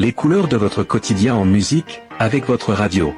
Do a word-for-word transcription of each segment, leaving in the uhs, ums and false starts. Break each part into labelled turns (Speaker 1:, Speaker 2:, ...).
Speaker 1: Les couleurs de votre quotidien en musique, avec votre radio.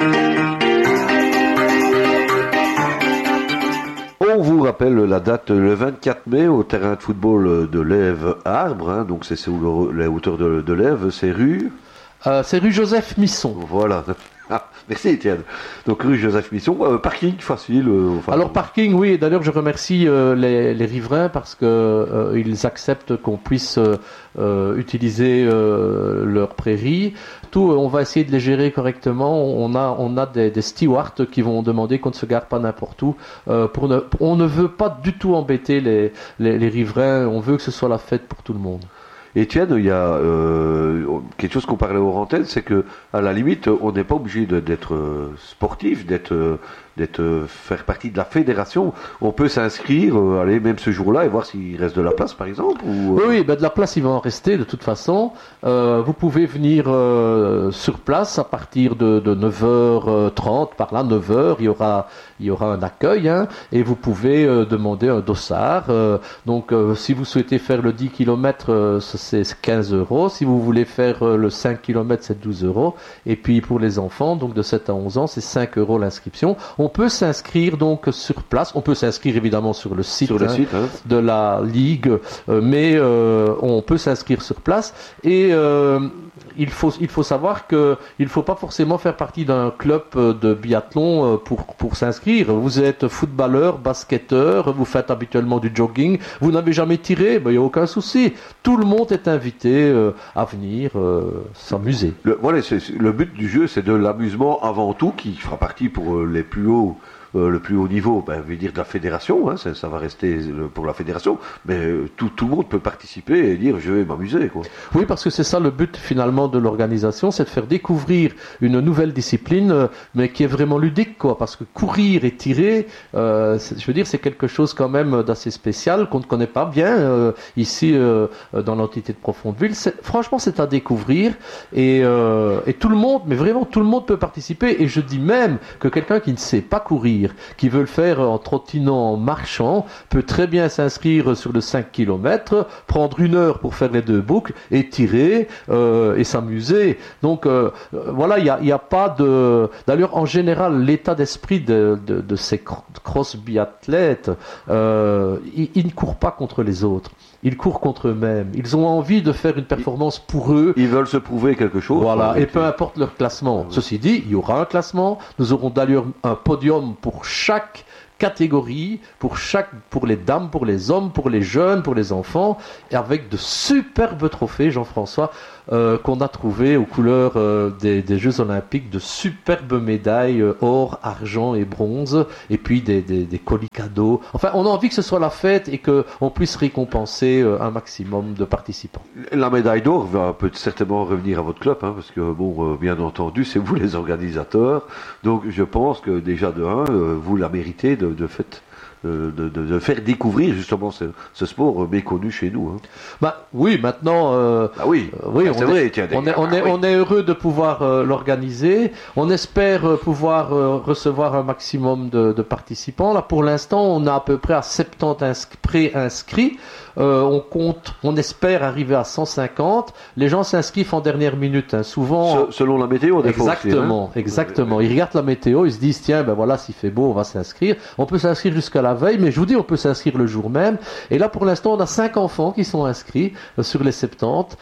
Speaker 2: On vous rappelle la date le vingt-quatre mai au terrain de football de Lèves Arbre, hein, donc c'est sous le, la hauteur de, de Lèves, c'est rue
Speaker 3: euh, C'est rue Joseph Misson.
Speaker 2: Voilà. Ah, merci Étienne. Donc rue Joseph Misson, euh, parking facile. Euh, enfin,
Speaker 3: Alors parking, oui. D'ailleurs, je remercie euh, les, les riverains parce que euh, ils acceptent qu'on puisse euh, utiliser euh, leur prairie. Tout, on va essayer de les gérer correctement. On a, on a des, des stewards qui vont demander qu'on ne se gare pas n'importe où. Euh, pour ne, on ne veut pas du tout embêter les, les, les riverains. On veut que ce soit la fête pour tout le monde.
Speaker 2: Étienne, il y a euh, quelque chose qu'on parlait aux antennes, c'est que à la limite, on n'est pas obligé de, d'être sportif, d'être, d'être faire partie de la fédération. On peut s'inscrire, euh, aller même ce jour-là et voir s'il reste de la place, par exemple. Ou, euh...
Speaker 3: Oui, oui, ben de la place, il va en rester de toute façon. Euh, vous pouvez venir euh, sur place à partir de, de neuf heures trente, par là, neuf heures, il y aura, il y aura un accueil, hein, et vous pouvez euh, demander un dossard. Euh, donc, euh, si vous souhaitez faire le dix kilomètres, euh, c'est quinze euros. Si vous voulez faire euh, le cinq kilomètres, c'est douze euros. Et puis, pour les enfants, donc de sept à onze ans, c'est cinq euros l'inscription. On peut s'inscrire donc sur place. On peut s'inscrire évidemment sur le site,
Speaker 2: sur le
Speaker 3: hein,
Speaker 2: site hein.
Speaker 3: de la Ligue, euh, mais euh, on peut s'inscrire sur place. Et euh, il faut il faut savoir que il faut pas forcément faire partie d'un club de biathlon pour pour s'inscrire. Vous êtes footballeur, basketteur, vous faites habituellement du jogging, vous n'avez jamais tiré, ben il y a aucun souci. Tout le monde est invité euh, à venir euh, s'amuser.
Speaker 2: Le, voilà, c'est, le but du jeu, c'est de l'amusement avant tout, qui fera partie pour euh, les plus hauts. Euh, le plus haut niveau, ben, je veux dire de la fédération, hein, ça, ça va rester pour la fédération, mais euh, tout, tout le monde peut participer et dire je vais m'amuser, quoi.
Speaker 3: Oui, parce que c'est ça le but finalement de l'organisation, c'est de faire découvrir une nouvelle discipline, euh, mais qui est vraiment ludique, quoi, parce que courir et tirer, euh, je veux dire, c'est quelque chose quand même d'assez spécial qu'on ne connaît pas bien euh, ici euh, dans l'entité de Profondeville. C'est, franchement, c'est à découvrir et, euh, et tout le monde, mais vraiment tout le monde peut participer. Et je dis même que quelqu'un qui ne sait pas courir, qui veut le faire en trottinant, en marchant, peut très bien s'inscrire sur le cinq kilomètres, prendre une heure pour faire les deux boucles et tirer euh, et s'amuser. Donc euh, voilà, il n'y a, y a pas de... D'ailleurs, en général, l'état d'esprit de, de, de ces cross biathlètes, euh, ils, ils ne courent pas contre les autres. Ils courent contre eux-mêmes. Ils ont envie de faire une performance pour eux.
Speaker 2: Ils veulent se prouver quelque chose.
Speaker 3: Voilà, et peu importe leur classement. Ceci dit, il y aura un classement. Nous aurons d'ailleurs un podium pour chaque catégorie, pour chaque, pour les dames, pour les hommes, pour les jeunes, pour les enfants, et avec de superbes trophées, Jean-François, euh, qu'on a trouvés aux couleurs euh, des, des Jeux Olympiques, de superbes médailles, euh, or, argent et bronze, et puis des, des, des colis cadeaux. Enfin, on a envie que ce soit la fête et qu'on puisse récompenser euh, un maximum de participants.
Speaker 2: La médaille d'or va peut certainement revenir à votre club, hein, parce que, bon, euh, bien entendu, c'est vous les organisateurs, donc je pense que déjà de un, euh, vous la méritez de, de fait. De, de, de faire découvrir justement ce, ce sport méconnu chez nous. Hein.
Speaker 3: Bah oui, maintenant. Euh,
Speaker 2: ah oui,
Speaker 3: euh, oui,
Speaker 2: ah,
Speaker 3: on
Speaker 2: c'est
Speaker 3: est,
Speaker 2: vrai. Tiens,
Speaker 3: on est, on est,
Speaker 2: ah, oui.
Speaker 3: on est heureux de pouvoir euh, l'organiser. On espère euh, pouvoir euh, recevoir un maximum de, de participants. Là, pour l'instant, on a à peu près à soixante-dix inscri- pré-inscrits. Euh, on compte, on espère arriver à cent cinquante. Les gens s'inscrivent en dernière minute, hein, souvent.
Speaker 2: Se, selon la météo, des
Speaker 3: exactement,
Speaker 2: fois aussi, hein.
Speaker 3: exactement. Ils regardent la météo, ils se disent tiens, ben voilà, s'il fait beau, on va s'inscrire. On peut s'inscrire jusqu'à la veille, mais je vous dis, on peut s'inscrire le jour même. Et là, pour l'instant, on a cinq enfants qui sont inscrits euh, sur les soixante-dix.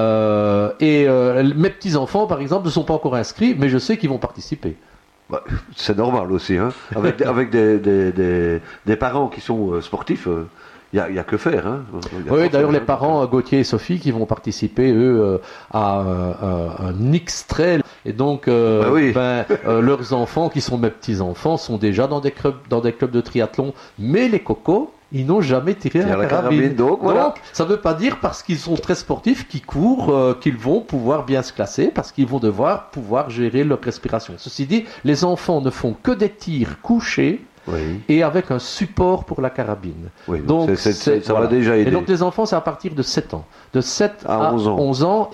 Speaker 3: Euh, et euh, mes petits enfants, par exemple, ne sont pas encore inscrits, mais je sais qu'ils vont participer.
Speaker 2: Bah, c'est normal aussi, hein. Avec, avec des, des, des, des parents qui sont euh, sportifs. Euh... Il n'y a, a que faire. Hein.
Speaker 3: Oui, d'ailleurs, les parents, Gauthier et Sophie, qui vont participer, eux, euh, à un, un X-Trail. Et donc, euh,
Speaker 2: bah oui.
Speaker 3: ben, euh, leurs enfants, qui sont mes petits-enfants, sont déjà dans des clubs, dans des clubs de triathlon. Mais les cocos, ils n'ont jamais tiré à la, la carabine. carabine.
Speaker 2: Donc, voilà.
Speaker 3: donc, ça ne veut pas dire, parce qu'ils sont très sportifs, qu'ils courent, euh, qu'ils vont pouvoir bien se classer, parce qu'ils vont devoir pouvoir gérer leur respiration. Ceci dit, les enfants ne font que des tirs couchés, oui. Et avec un support pour la carabine.
Speaker 2: Oui, donc, donc c'est, c'est, c'est, ça voilà. va déjà aider.
Speaker 3: Et donc les enfants, c'est à partir de sept ans. De sept
Speaker 2: à, à onze ans.
Speaker 3: onze ans. Et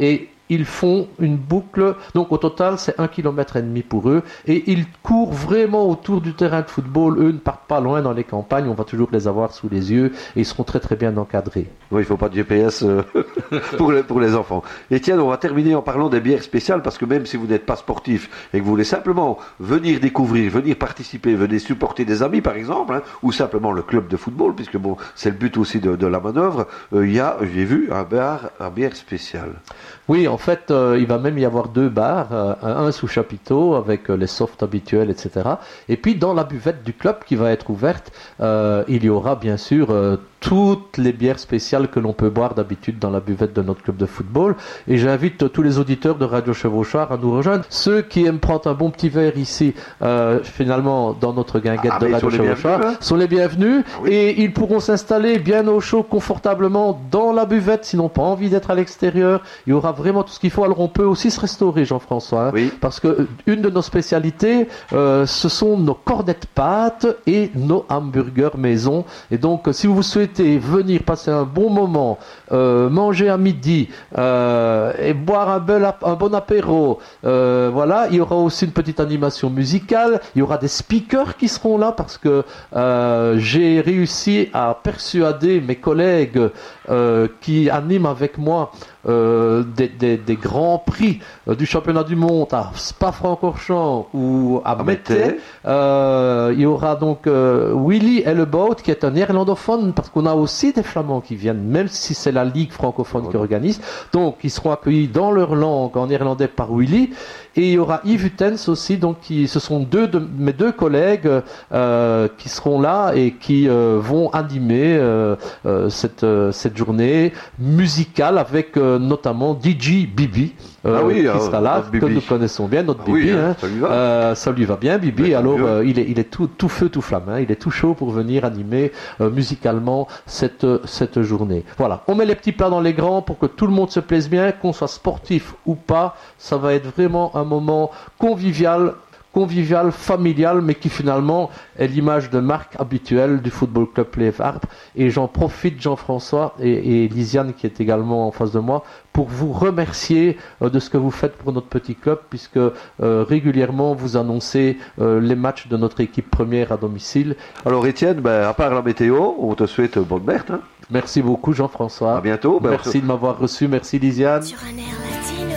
Speaker 3: ils font une boucle, donc au total c'est un kilomètre et demi pour eux, et ils courent vraiment autour du terrain de football. Eux ne partent pas loin dans les campagnes, on va toujours les avoir sous les yeux, et ils seront très très bien encadrés.
Speaker 2: Oui, il ne faut pas de G P S euh, pour, les, pour les enfants. Etienne, on va terminer en parlant des bières spéciales, parce que même si vous n'êtes pas sportif et que vous voulez simplement venir découvrir, venir participer, venir supporter des amis par exemple, hein, ou simplement le club de football, puisque bon, c'est le but aussi de, de la manœuvre, il euh, y a, j'ai vu, un bar à bière spéciale.
Speaker 3: Oui, en fait, euh, il va même y avoir deux bars, euh, un sous chapiteau avec euh, les softs habituels, et cetera. Et puis dans la buvette du club qui va être ouverte, euh, il y aura bien sûr euh, toutes les bières spéciales que l'on peut boire d'habitude dans la buvette de notre club de football. Et j'invite euh, tous les auditeurs de Radio Chevauchard à nous rejoindre. Ceux qui aiment prendre un bon petit verre ici, euh, finalement, dans notre guinguette
Speaker 2: ah,
Speaker 3: de Radio Chevauchard, hein. sont les bienvenus. Ah, oui. Et ils pourront s'installer bien au chaud, confortablement dans la buvette, s'ils n'ont pas envie d'être à l'extérieur. Il y aura vraiment tout ce qu'il faut. Alors on peut aussi se restaurer, Jean-François, hein,
Speaker 2: oui.
Speaker 3: parce que une de nos spécialités, euh, ce sont nos cornettes pâtes et nos hamburgers maison. Et donc, si vous souhaitez venir passer un bon moment, euh, manger à midi euh, et boire un, bel ap- un bon apéro, euh, voilà, il y aura aussi une petite animation musicale. Il y aura des speakers qui seront là parce que euh, j'ai réussi à persuader mes collègues euh, qui animent avec moi Euh, des, des, des grands prix euh, du championnat du monde à Spa-Francorchamps ou à, à Mété. Euh, il y aura donc euh, Willy Hellebout qui est un néerlandophone, parce qu'on a aussi des Flamands qui viennent, même si c'est la Ligue francophone oh, qui organise. Donc ils seront accueillis dans leur langue en néerlandais par Willy. Et il y aura Yves Utens aussi, donc qui, ce sont deux de mes deux collègues euh, qui seront là et qui euh, vont animer euh, euh, cette, euh, cette journée musicale avec euh, notamment D J Bibi euh,
Speaker 2: ah oui,
Speaker 3: qui
Speaker 2: euh,
Speaker 3: sera là, que nous connaissons bien, notre
Speaker 2: ah
Speaker 3: Bibi.
Speaker 2: Oui,
Speaker 3: hein.
Speaker 2: Ça lui va.
Speaker 3: Euh, ça lui va bien, Bibi. Mais alors euh, il est, il est tout, tout feu, tout flamme. Hein. Il est tout chaud pour venir animer euh, musicalement cette, cette journée. Voilà, on met les petits plats dans les grands pour que tout le monde se plaise bien, qu'on soit sportif ou pas. Ça va être vraiment un moment convivial, convivial, familial, mais qui finalement est l'image de marque habituelle du Football Club Leeuwarden. Et j'en profite, Jean-François et, et Lisiane, qui est également en face de moi, pour vous remercier euh, de ce que vous faites pour notre petit club, puisque euh, régulièrement vous annoncez euh, les matchs de notre équipe première à domicile.
Speaker 2: Alors Étienne, ben, à part la météo, on te souhaite bonne merde. Hein.
Speaker 3: Merci beaucoup, Jean-François.
Speaker 2: À bientôt. Ben
Speaker 3: merci
Speaker 2: on...
Speaker 3: de m'avoir reçu. Merci, Lisiane.
Speaker 4: Sur un air